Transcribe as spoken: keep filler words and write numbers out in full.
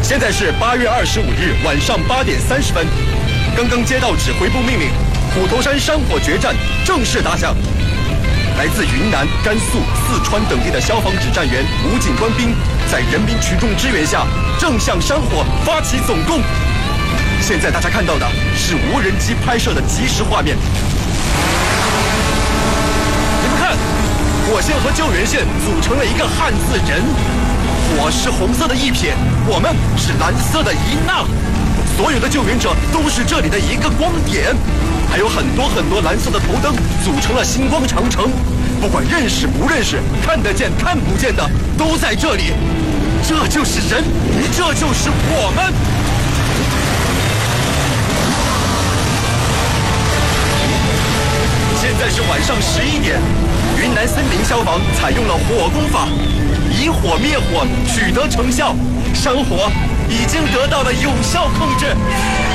现在是八月二十五日晚上八点三十分，刚刚接到指挥部命令，虎头山山火决战正式打响。来自云南、甘肃、四川等地的消防指战员、武警官兵，在人民群众支援下，正向山火发起总攻。现在大家看到的是无人机拍摄的即时画面。你们看，火线和救援线组成了一个汉字人。火是红色的一撇，我们是蓝色的一捺。所有的救援者都是这里的一个光点，还有很多很多蓝色的头灯组成了星光长城。不管认识不认识，看得见看不见的都在这里。这就是人，这就是我们。现在是晚上十一点，云南森林消防采用了火攻法，以火灭火取得成效，山火已经得到了有效控制。